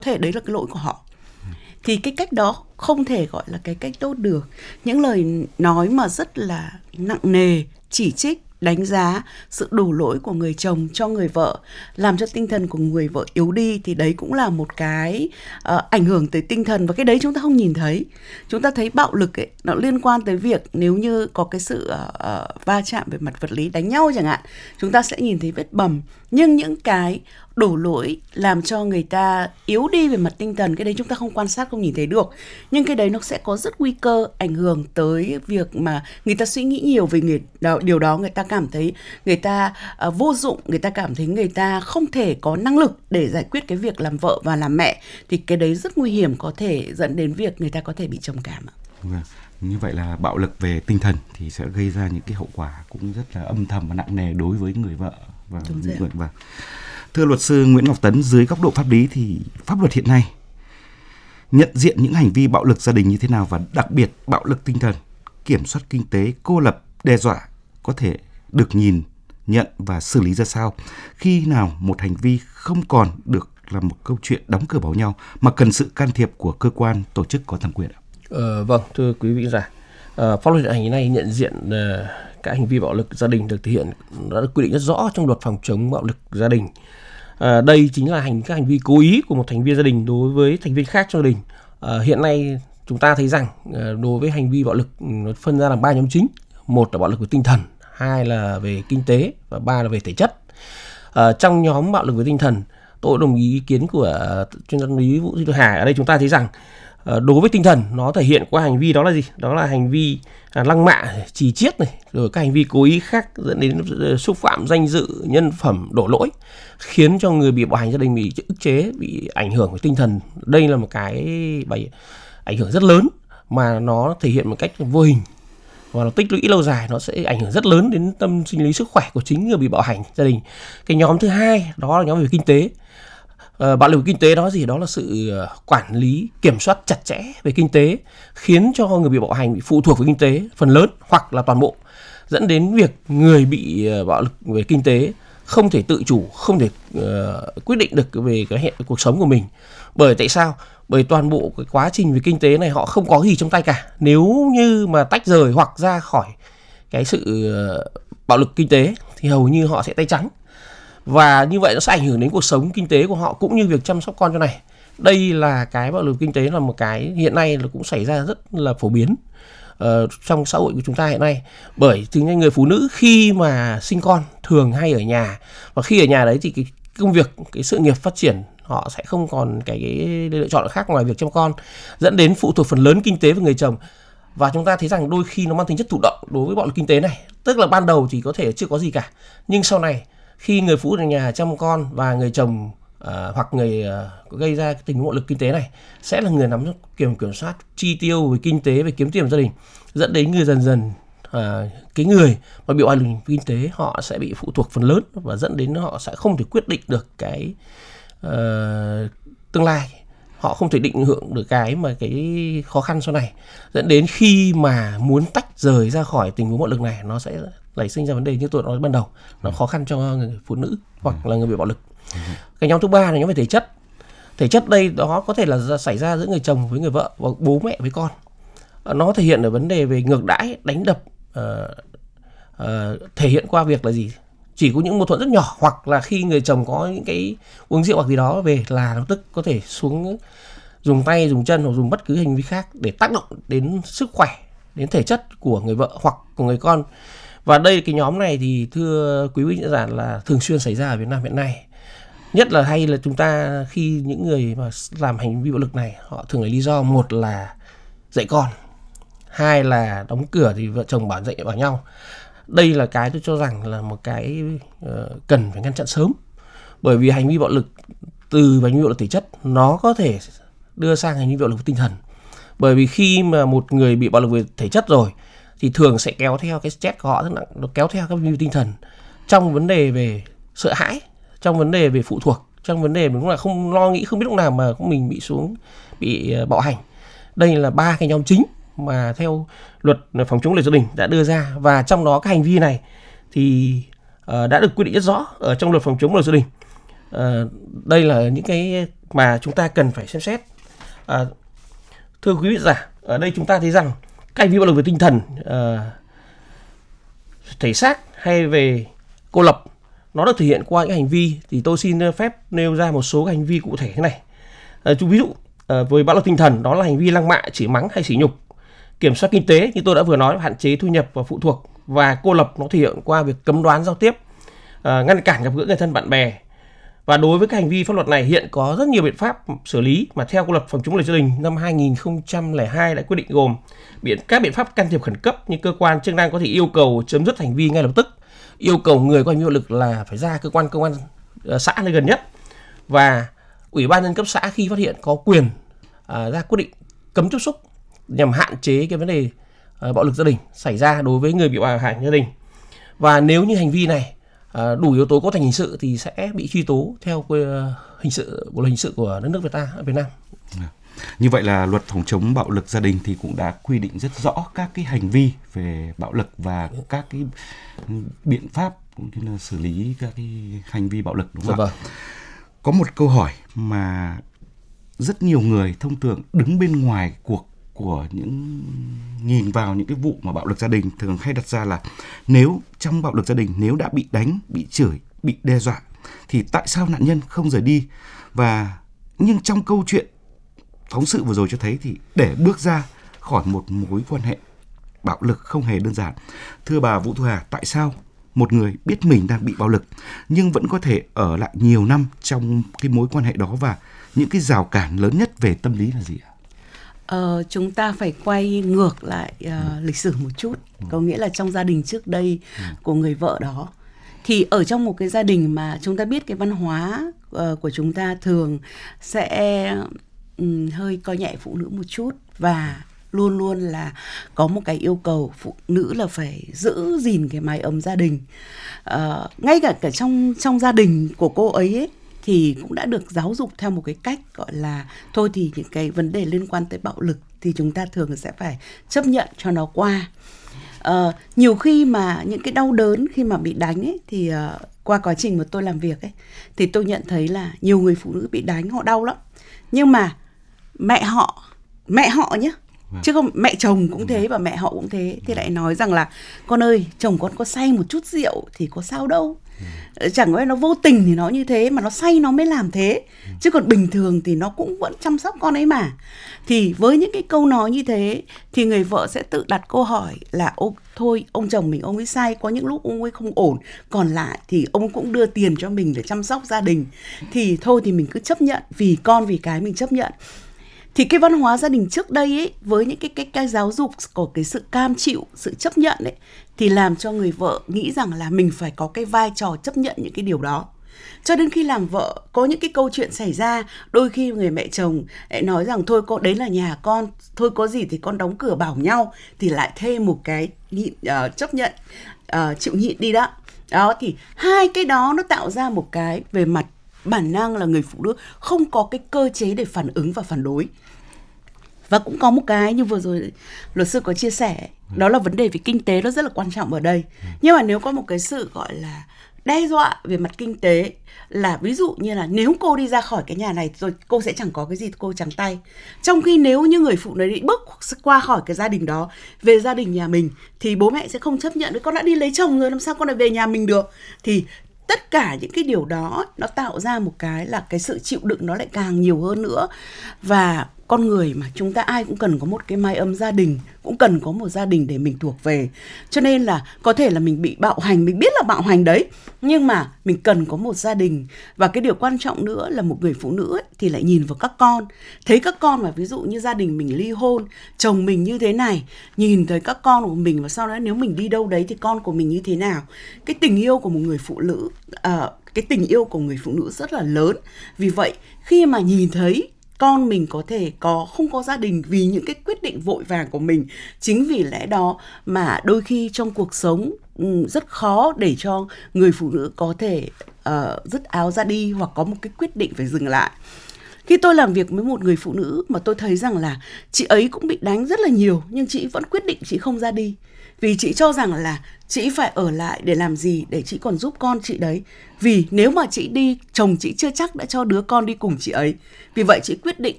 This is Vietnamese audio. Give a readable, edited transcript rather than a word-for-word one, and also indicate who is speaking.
Speaker 1: thể đấy là cái lỗi của họ. Thì cái cách đó không thể gọi là cái cách tốt được. Những lời nói mà rất là nặng nề, chỉ trích, đánh giá sự đổ lỗi của người chồng cho người vợ, làm cho tinh thần của người vợ yếu đi, thì đấy cũng là một cái ảnh hưởng tới tinh thần, và cái đấy chúng ta không nhìn thấy. Chúng ta thấy bạo lực ấy, nó liên quan tới việc nếu như có cái sự va chạm về mặt vật lý, đánh nhau chẳng hạn, chúng ta sẽ nhìn thấy vết bầm. Nhưng những cái đổ lỗi làm cho người ta yếu đi về mặt tinh thần, cái đấy chúng ta không quan sát, không nhìn thấy được. Nhưng cái đấy nó sẽ có rất nguy cơ ảnh hưởng tới việc mà người ta suy nghĩ nhiều về điều đó. Người ta cảm thấy người ta vô dụng, người ta cảm thấy người ta không thể có năng lực để giải quyết cái việc làm vợ và làm mẹ. Thì cái đấy rất nguy hiểm, có thể dẫn đến việc người ta có thể bị trầm cảm.
Speaker 2: Như vậy là bạo lực về tinh thần thì sẽ gây ra những cái hậu quả cũng rất là âm thầm và nặng nề đối với người vợ và người vợ. Thưa luật sư Nguyễn Ngọc Tấn, dưới góc độ pháp lý thì pháp luật hiện nay nhận diện những hành vi bạo lực gia đình như thế nào, và đặc biệt bạo lực tinh thần, kiểm soát kinh tế, cô lập, đe dọa có thể được nhìn nhận và xử lý ra sao? Khi nào một hành vi không còn được là một câu chuyện đóng cửa bảo nhau mà cần sự can thiệp của cơ quan tổ chức có thẩm quyền ạ?
Speaker 3: Vâng, thưa quý vị giả, pháp luật hiện nay nhận diện các hành vi bạo lực gia đình được thể hiện đã được quy định rất rõ trong luật phòng chống bạo lực gia đình. Đây chính là các hành vi cố ý của một thành viên gia đình đối với thành viên khác trong gia đình. Hiện nay chúng ta thấy rằng đối với hành vi bạo lực nó phân ra làm 3 nhóm chính. Một là bạo lực về tinh thần, hai là về kinh tế và ba là về thể chất. Trong nhóm bạo lực về tinh thần, tôi đồng ý kiến của chuyên gia tâm lý Vũ Duy Hà. Ở đây chúng ta thấy rằng đối với tinh thần, nó thể hiện qua hành vi đó là gì? Đó là hành vi lăng mạ, chì chiết này, rồi các hành vi cố ý khác dẫn đến xúc phạm danh dự, nhân phẩm, đổ lỗi, khiến cho người bị bạo hành gia đình bị ức chế, bị ảnh hưởng về tinh thần. Đây là một cái ảnh hưởng rất lớn mà nó thể hiện một cách vô hình và nó tích lũy lâu dài, nó sẽ ảnh hưởng rất lớn đến tâm sinh lý sức khỏe của chính người bị bạo hành gia đình. Cái nhóm thứ hai đó là nhóm về kinh tế. Bạo lực kinh tế đó gì? Đó là sự quản lý, kiểm soát chặt chẽ về kinh tế, khiến cho người bị bạo hành bị phụ thuộc vào kinh tế phần lớn hoặc là toàn bộ, dẫn đến việc người bị bạo lực về kinh tế không thể tự chủ, không thể quyết định được về cái cuộc sống của mình. Bởi tại sao? Bởi toàn bộ cái quá trình về kinh tế này họ không có gì trong tay cả. Nếu như mà tách rời hoặc ra khỏi cái sự bạo lực kinh tế thì hầu như họ sẽ tay trắng. Và như vậy nó sẽ ảnh hưởng đến cuộc sống kinh tế của họ cũng như việc chăm sóc con cho này. Đây là cái bạo lực kinh tế là một cái hiện nay là cũng xảy ra rất là phổ biến trong xã hội của chúng ta hiện nay. Bởi chính người phụ nữ khi mà sinh con thường hay ở nhà, và khi ở nhà đấy thì cái công việc, cái sự nghiệp phát triển họ sẽ không còn cái lựa chọn khác ngoài việc chăm con, dẫn đến phụ thuộc phần lớn kinh tế vào người chồng. Và chúng ta thấy rằng đôi khi nó mang tính chất thụ động đối với bạo lực kinh tế này. Tức là ban đầu thì có thể chưa có gì cả, nhưng sau này khi người phụ nữ ở nhà chăm con và người chồng hoặc người gây ra tình huống bạo lực kinh tế này sẽ là người nắm kiểm soát chi tiêu về kinh tế, về kiếm tiền của gia đình, dẫn đến người dần dần cái người mà bị bạo lực kinh tế họ sẽ bị phụ thuộc phần lớn, và dẫn đến họ sẽ không thể quyết định được cái tương lai, họ không thể định hướng được cái khó khăn sau này, dẫn đến khi mà muốn tách rời ra khỏi tình huống bạo lực này nó sẽ nảy sinh ra vấn đề như tôi nói ban đầu, nó khó khăn cho người phụ nữ hoặc là người bị bạo lực. Cái nhóm thứ ba là nhóm về thể chất. Thể chất đây đó có thể là xảy ra giữa người chồng với người vợ và bố mẹ với con. Nó thể hiện ở vấn đề về ngược đãi, đánh đập, thể hiện qua việc là gì? Chỉ có những mâu thuẫn rất nhỏ, hoặc là khi người chồng có những cái uống rượu hoặc gì đó về là lập tức có thể xuống dùng tay, dùng chân hoặc dùng bất cứ hành vi khác để tác động đến sức khỏe, đến thể chất của người vợ hoặc của người con. Và đây cái nhóm này thì thưa quý vị giả là thường xuyên xảy ra ở Việt Nam hiện nay. Nhất là hay là chúng ta khi những người mà làm hành vi bạo lực này họ thường lấy lý do, một là dạy con, hai là đóng cửa thì vợ chồng bảo nhau. Đây là cái tôi cho rằng là một cái cần phải ngăn chặn sớm. Bởi vì hành vi bạo lực từ hành vi bạo lực thể chất nó có thể đưa sang hành vi bạo lực tinh thần. Bởi vì khi mà một người bị bạo lực về thể chất rồi thì thường sẽ kéo theo cái stress của họ rất nặng, nó kéo theo các hành vi tinh thần trong vấn đề về sợ hãi, trong vấn đề về phụ thuộc, trong vấn đề mình cũng là không lo nghĩ, không biết lúc nào mà mình bị bạo hành. Đây là ba cái nhóm chính mà theo luật phòng chống bạo lực gia đình đã đưa ra, và trong đó các hành vi này thì đã được quy định rất rõ ở trong luật phòng chống bạo lực gia đình. Đây là những cái mà chúng ta cần phải xem xét. Thưa quý vị giả, ở đây chúng ta thấy rằng các hành vi bạo lực về tinh thần, thể xác hay về cô lập, nó được thể hiện qua những hành vi. Thì tôi xin phép nêu ra một số hành vi cụ thể thế này. Ví dụ với bạo lực tinh thần, đó là hành vi lăng mạ, chửi mắng hay sỉ nhục. Kiểm soát kinh tế như tôi đã vừa nói, hạn chế thu nhập và phụ thuộc. Và cô lập nó thể hiện qua việc cấm đoán giao tiếp, ngăn cản gặp gỡ người thân bạn bè. Và đối với các hành vi pháp luật này, hiện có rất nhiều biện pháp xử lý mà theo luật phòng chống bạo lực gia đình năm 2002 đã quy định, gồm các biện pháp can thiệp khẩn cấp, như cơ quan chức năng có thể yêu cầu chấm dứt hành vi ngay lập tức, yêu cầu người có hành vi bạo lực là phải ra cơ quan công an xã nơi gần nhất, và ủy ban nhân cấp xã khi phát hiện có quyền ra quyết định cấm tiếp xúc nhằm hạn chế cái vấn đề bạo lực gia đình xảy ra đối với người bị bạo hành gia đình. Và nếu như hành vi này đủ yếu tố cấu thành hình sự thì sẽ bị truy tố theo bộ luật hình sự của đất nước Việt Nam.
Speaker 2: Như vậy là luật phòng chống bạo lực gia đình thì cũng đã quy định rất rõ các cái hành vi về bạo lực và các cái biện pháp cũng như là xử lý các cái hành vi bạo lực, đúng không ạ? Có một câu hỏi mà rất nhiều người thông thường đứng bên ngoài cuộc của những nhìn vào những cái vụ mà bạo lực gia đình thường hay đặt ra là nếu trong bạo lực gia đình, nếu đã bị đánh, bị chửi, bị đe dọa thì tại sao nạn nhân không rời đi? Nhưng trong câu chuyện phóng sự vừa rồi cho thấy thì để bước ra khỏi một mối quan hệ bạo lực không hề đơn giản. Thưa bà Vũ Thu Hà, tại sao một người biết mình đang bị bạo lực nhưng vẫn có thể ở lại nhiều năm trong cái mối quan hệ đó, và những cái rào cản lớn nhất về tâm lý là gì ạ?
Speaker 1: Chúng ta phải quay ngược lại lịch sử một chút. Có nghĩa là trong gia đình trước đây của người vợ đó, thì ở trong một cái gia đình mà chúng ta biết cái văn hóa của chúng ta thường sẽ hơi coi nhẹ phụ nữ một chút, và luôn luôn là có một cái yêu cầu phụ nữ là phải giữ gìn cái mái ấm gia đình. Ngay cả trong gia đình của cô ấy thì cũng đã được giáo dục theo một cái cách gọi là thôi thì những cái vấn đề liên quan tới bạo lực thì chúng ta thường sẽ phải chấp nhận cho nó qua. Nhiều khi mà những cái đau đớn khi mà bị đánh ấy, thì qua quá trình mà tôi làm việc ấy, thì tôi nhận thấy là nhiều người phụ nữ bị đánh họ đau lắm, nhưng mà mẹ họ nhé, chứ không mẹ chồng cũng thế và mẹ họ cũng thế, thì lại nói rằng là con ơi, chồng con có say một chút rượu thì có sao đâu, chẳng qua nó vô tình thì nó như thế, mà nó say nó mới làm thế, chứ còn bình thường thì nó cũng vẫn chăm sóc con ấy mà. Thì với những cái câu nói như thế thì người vợ sẽ tự đặt câu hỏi là thôi ông chồng mình ông ấy say, có những lúc ông ấy không ổn, còn lại thì ông cũng đưa tiền cho mình để chăm sóc gia đình, thì thôi thì mình cứ chấp nhận, vì con vì cái mình chấp nhận. Thì cái văn hóa gia đình trước đây ấy, với những cái giáo dục của cái sự cam chịu, sự chấp nhận ấy, thì làm cho người vợ nghĩ rằng là mình phải có cái vai trò chấp nhận những cái điều đó. Cho đến khi làm vợ, có những cái câu chuyện xảy ra, đôi khi người mẹ chồng lại nói rằng thôi con đấy là nhà con, thôi có gì thì con đóng cửa bảo nhau, thì lại thêm một cái chấp nhận, chịu nhịn đi đó. Đó thì hai cái đó nó tạo ra một cái về mặt bản năng là người phụ nữ không có cái cơ chế để phản ứng và phản đối. Và cũng có một cái như vừa rồi luật sư có chia sẻ, đó là vấn đề về kinh tế nó rất là quan trọng ở đây. Nhưng mà nếu có một cái sự gọi là đe dọa về mặt kinh tế, là ví dụ như là nếu cô đi ra khỏi cái nhà này rồi cô sẽ chẳng có cái gì, cô trắng tay. Trong khi nếu như người phụ nữ đi bước qua khỏi cái gia đình đó về gia đình nhà mình thì bố mẹ sẽ không chấp nhận, con đã đi lấy chồng rồi làm sao con lại về nhà mình được. Thì tất cả những cái điều đó nó tạo ra một cái là cái sự chịu đựng nó lại càng nhiều hơn nữa. Và con người mà chúng ta ai cũng cần có một cái mái ấm gia đình, cũng cần có một gia đình để mình thuộc về. Cho nên là có thể là mình bị bạo hành, mình biết là bạo hành đấy, nhưng mà mình cần có một gia đình. Và cái điều quan trọng nữa là một người phụ nữ ấy, thì lại nhìn vào các con, thấy các con mà ví dụ như gia đình mình ly hôn, chồng mình như thế này, nhìn thấy các con của mình, và sau đó nếu mình đi đâu đấy thì con của mình như thế nào. Cái tình yêu của một người phụ nữ, cái tình yêu của người phụ nữ rất là lớn. Vì vậy khi mà nhìn thấy con mình có thể không có gia đình vì những cái quyết định vội vàng của mình, chính vì lẽ đó mà đôi khi trong cuộc sống rất khó để cho người phụ nữ có thể dứt áo ra đi, hoặc có một cái quyết định phải dừng lại. Khi tôi làm việc với một người phụ nữ mà tôi thấy rằng là chị ấy cũng bị đánh rất là nhiều, nhưng chị vẫn quyết định chị không ra đi. Vì chị cho rằng là chị phải ở lại để làm gì, để chị còn giúp con chị đấy. Vì nếu mà chị đi, chồng chị chưa chắc đã cho đứa con đi cùng chị ấy. Vì vậy chị quyết định